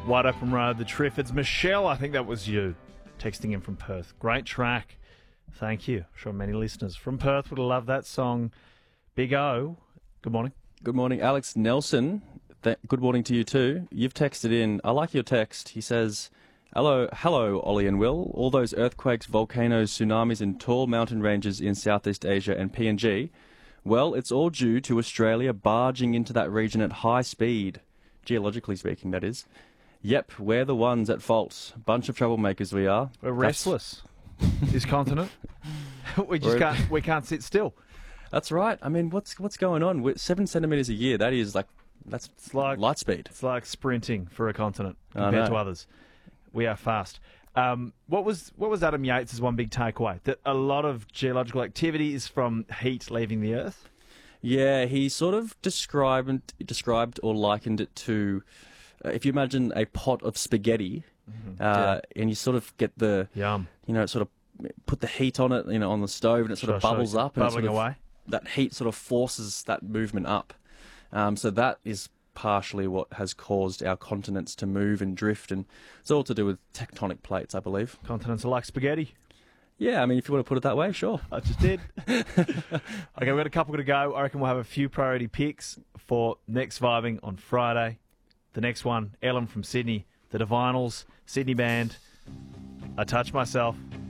Wide Open Road, the Triffids. Michelle, I think that was you texting in from Perth. Great track. Thank you. I'm sure many listeners from Perth would have loved that song. Big O, good morning. Good morning, Alex Nelson. Good morning to you too. You've texted in. I like your text. He says, hello, Ollie and Will. All those earthquakes, volcanoes, tsunamis and tall mountain ranges in Southeast Asia and PNG. Well, it's all due to Australia barging into that region at high speed. Geologically speaking, that is. Yep, we're the ones at fault. Bunch of troublemakers we are. We're restless. This continent. We can't sit still. That's right. I mean, what's going on? 7 centimetres a year. That's light speed. It's like sprinting for a continent compared to others. We are fast. What was Adam Yates' one big takeaway? That a lot of geological activity is from heat leaving the Earth? Yeah, he sort of described or likened it to, if you imagine a pot of spaghetti, and you sort of get the, Yum. Sort of put the heat on it, on the stove, and it sort of bubbles up. Bubbling away. That heat sort of forces that movement up. So that is partially what has caused our continents to move and drift, and it's all to do with tectonic plates, I believe. Continents are like spaghetti. Yeah, I mean, if you want to put it that way, sure. I just did. Okay, we've got a couple to go. I reckon we'll have a few priority picks for next Vibing on Friday. The next one, Ellen from Sydney, the Divinals, Sydney band, I Touch Myself.